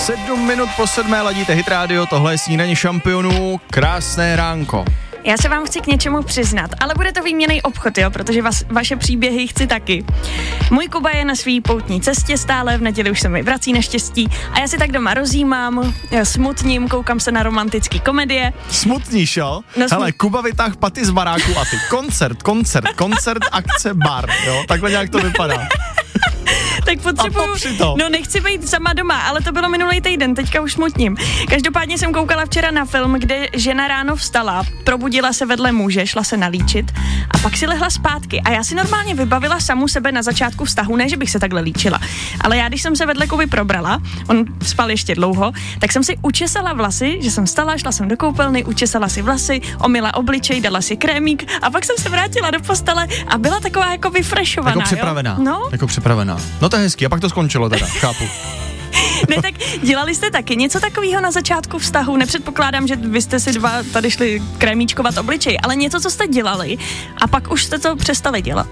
7 minut po 7 ladíte Hit Radio, tohle je Snídaně šampionů, krásné ránko. Já se vám chci k něčemu přiznat, ale bude to výměnný obchod, jo, protože vaše příběhy chci taky. Můj Kuba je na svý poutní cestě stále, v neděli už se mi vrací naštěstí a já si tak doma rozjímám, smutním, koukám se na romantický komedie. Smutníš, jo? No, hele, Kuba vytáh paty z baráku a ty koncert, akce, bar, jo? Takhle nějak to vypadá. Tak potřebuju, no nechci být sama doma, ale to bylo minulý týden, teďka už smutním. Každopádně jsem koukala včera na film, kde žena ráno vstala, probudila se vedle muže, šla se nalíčit a pak si lehla zpátky. A já si normálně vybavila samu sebe na začátku vztahu, ne, že bych se takhle líčila, ale já, když jsem se vedle Kuby probrala, on spal ještě dlouho, tak jsem si učesala vlasy, že jsem vstala, šla jsem do koupelny, učesala si vlasy, omyla obličej, dala si krémík a pak jsem se vrátila do postele a byla taková jako vyfrešovaná. Jako připravená. Jo? No? Jako připravená. No to je hezký, a pak to skončilo teda, chápu. Ne, tak dělali jste taky něco takového na začátku vztahu? Nepředpokládám, že vy jste si dva tady šli krémíčkovat obličej, ale něco, co jste dělali a pak už jste to přestali dělat.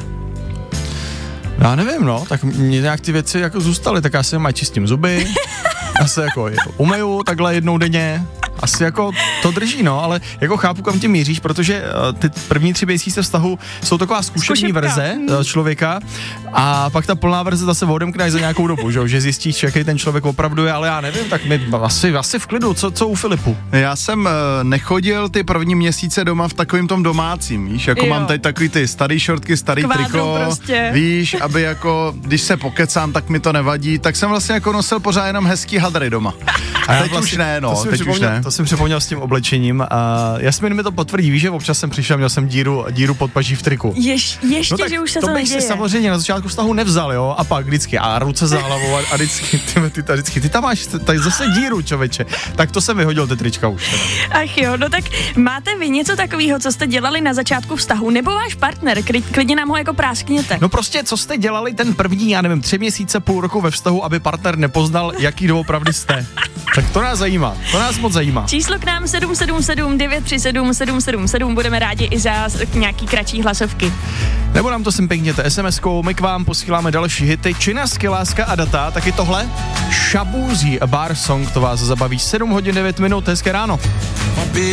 Já nevím, no, tak mě nějak ty věci jako zůstaly, tak já si mají čistím zuby, já se jako umeju takhle jednou denně, asi jako to drží, no, ale jako chápu, kam tím míříš, protože ty první 3 měsíce vztahu jsou taková zkušební verze člověka a pak ta plná verze zase odemkne za nějakou dobu, že zjistíš, jaký ten člověk opravdu je, ale já nevím, tak my asi v klidu, co u Filipu? Já jsem nechodil ty první měsíce doma v takovým tom domácím, víš, jako mám tady takový ty starý šortky, starý triko, prostě. Víš, aby jako, když se pokecám, tak mi to nevadí, tak jsem vlastně jako nosil pořád jenom hezký hadry doma. A teď vlastně, už ne, no, teď už ne. To jsem připomněl s tím oblečením a Jasmin mi to potvrdí, víš, že občas jsem přišel, měl jsem díru pod paží v triku. Ještě, no že už se to neděje. To bych si samozřejmě na začátku vztahu nevzal, jo, a pak vždycky a ruce za hlavou a vždycky ty tam máš tady zase díru, čověče. Tak to jsem vyhodil ty trička už. Teda. Ach jo, no tak máte vy něco takového, co jste dělali na začátku vztahu, nebo váš partner, klidně nám ho jako práskněte. No prostě, co jste dělali ten první, já nevím, 3 měsíce, půl roku ve vztahu, aby partner nepoznal, jaký doopravdy jste. Tak to nás zajímá, to nás moc zajímá. Číslo k nám 777 937 777, budeme rádi i za nějaký kratší hlasovky. Nebo nám to sem pěkněte SMS-kou, my k vám posíláme další hity, Činasky, Láska a data, taky tohle, Šabůzí Bar Song, to vás zabaví 7 hodin 9 minut, hezké ráno.